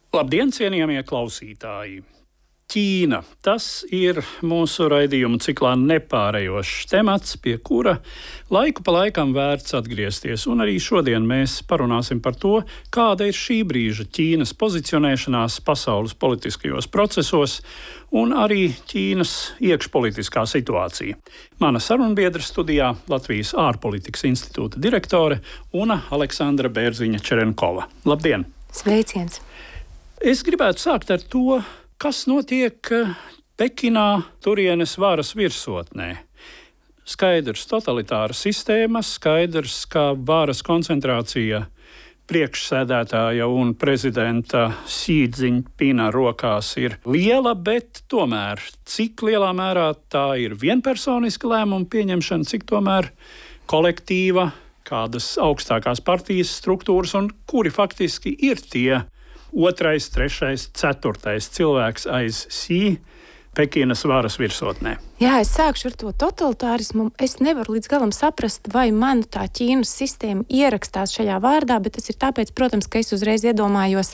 Labdien, cienījamie klausītāji! Ķīna. Tas ir mūsu raidījuma ciklā nepārējošs temats, pie kura laiku pa laikam vērts atgriezties. Un arī šodien mēs parunāsim par to, kāda ir šī brīža Ķīnas pozicionēšanās pasaules politiskajos procesos un arī Ķīnas iekšpolitiskā situācija. Mana sarunbiedra studijā Latvijas ārpolitikas institūta direktore Una Aleksandra Bērziņa-Čerenkova. Labdien! Sveiciens! Es gribētu sākt ar to, kas notiek Pekinā, turienes varas virsotnē. Skaidrs totalitāra sistēma, skaidrs, ka varas koncentrācija priekšsēdētāja un prezidenta Xi Jinpinga rokās ir liela, bet tomēr cik lielā mērā tā ir vienpersoniska lēmuma pieņemšana, cik tomēr kolektīva, kādas augstākās partijas struktūras un kuri faktiski ir tie otrais, trešais, ceturtais cilvēks aiz Xi Pekinas varas virsotnē. Jā, es sākšu ar to totalitārismu. Es nevaru līdz galam saprast, vai man tā Ķīnas sistēma ierakstās šajā vārdā, bet tas ir tāpēc, protams, ka es uzreiz iedomājos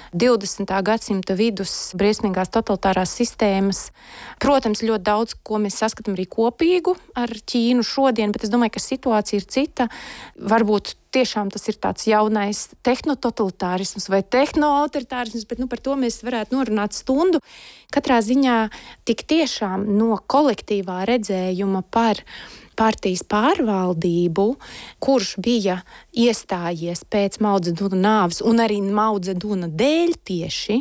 20. gadsimta vidus briesmīgās totalitārās sistēmas. Protams, ļoti daudz, ko mēs saskatām arī kopīgu ar Ķīnu šodien, bet es domāju, ka situācija ir cita. Varbūt tiešām tas ir tāds jaunais tehnototalitārisms vai tehnoautoritārisms, bet par to mēs varētu norunāt stundu. Katrā ziņā tik tiešām no kolektīvā redzējuma par partijas pārvaldību, kurš bija iestājies pēc Mao Dzeduna nāves un arī Mao Dzeduna dēļ tieši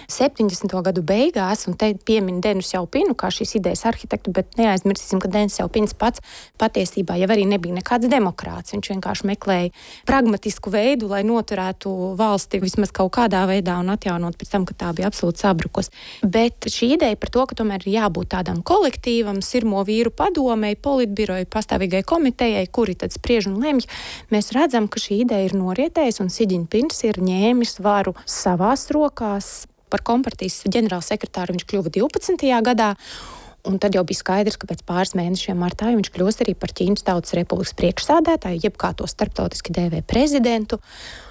70. gadu beigās, un te piemin Denu Sjaopinu kā šīs idejas arhitektu, bet neaizmirsīsim, ka Dens Sjaopins pats patiesībā jau arī nebija nekāds demokrāts. Viņš vienkārši meklēja pragmatisku veidu, lai noturētu valsti vismaz kaut kādā veidā un atjaunot pēc tam, ka tā bija absolūti sabrukus. Bet šī ideja par to, ka tomēr ir jābūt tādam kolektīvam, sirmo vīru padomei, politbiroju, pastāvīgai komitejai, kuri tad spriež un lemj, mēs redzam, ka šī ideja ir norietējusi un Xi Jinpings ir ņēmis varu savās rokās. Par kompartijas ģenerālsekretāru viņš kļuva 12. gadā, un tad jau bija skaidrs, ka pēc pāris mēnešiem martā viņš kļūs arī par Ķīnas Tautas Republikas priekšsēdētāju, jeb kā to starptautiski dēvē prezidentu.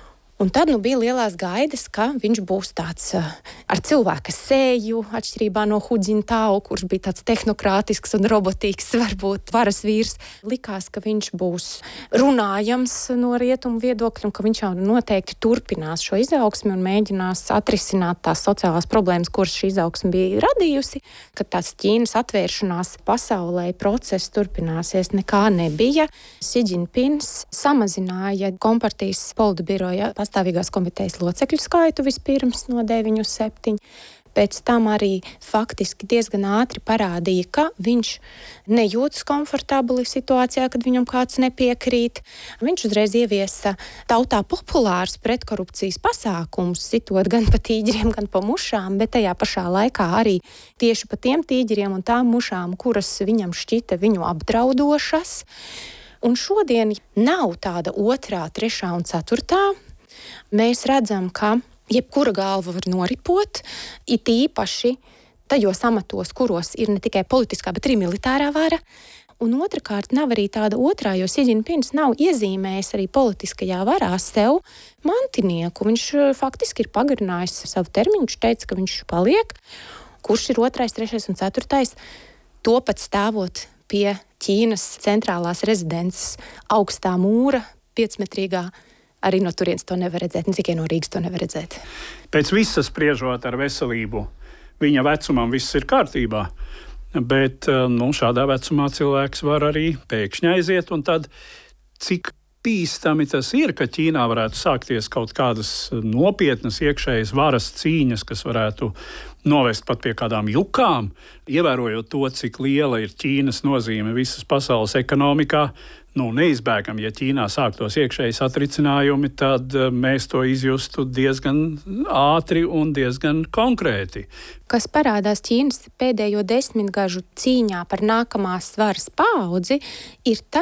Un tad bija lielās gaidas, ka viņš būs tāds ar cilvēka seju, atšķirībā no Hu Jintao, kurš bija tāds tehnokrātisks un robotīgs, varbūt varas vīrs. Likās, ka viņš būs runājams no rietumu viedokļa un ka viņš jau noteikti turpinās šo izaugsmi un mēģinās atrisināt tās sociālās problēmas, kuras šī izaugsme bija radījusi, kad tās Ķīnas atvēršanās pasaulē process turpināsies. Nekā nebija. Xi Jinpings samazināja kompartijas politbiroja pastāvīgās komitejas locekļu skaitu vispirms no 9 uz 7. Pēc tam arī faktiski diezgan ātri parādīja, ka viņš nejūtas komfortabli situācijā, kad viņam kāds nepiekrīt. Viņš uzreiz ieviesa tautā populārus pretkorupcijas pasākumus, sitot gan pa tīģeriem, gan pa mušām, bet tajā pašā laikā arī tieši pa tiem tīģeriem un tām mušām, kuras viņam šķita viņu apdraudošas. Un šodien nav tāda 2., 3. un 4. Mēs redzam, ka jebkura galva var noripot, it īpaši tajos amatos, kuros ir ne tikai politiskā, bet arī militārā vara. Un otrkārt, nav arī tāda otrā, jo Xi Jinpings nav iezīmējis arī politiskajā varā sev mantinieku. Viņš faktiski ir pagarinājis savu termiņu, viņš teica, ka viņš paliek. Kurš ir 2., 3. un 4. To pat stāvot pie Ķīnas centrālās rezidences augstā mūra, 5-metrīgā. Arī no turienes to nevar redzēt, ne tikai no Rīgas to nevar redzēt. Pēc visas spriežot ar veselību, viņa vecumam viss ir kārtībā, bet šādā vecumā cilvēks var arī pēkšņi aiziet, un tad cik bīstami tas ir, ka Ķīnā varētu sākties kaut kādas nopietnas iekšējas varas cīņas, kas varētu novest pat pie kādām jukām, ievērojot to, cik liela ir Ķīnas nozīme visas pasaules ekonomikā. Neizbēgam, ja Ķīnā sāktos iekšējas atricinājumi, tad mēs to izjustu diezgan ātri un diezgan konkrēti. Kas parādās Ķīnas pēdējo 10 gažu cīņā par nākamās varas paudzi, ir tas,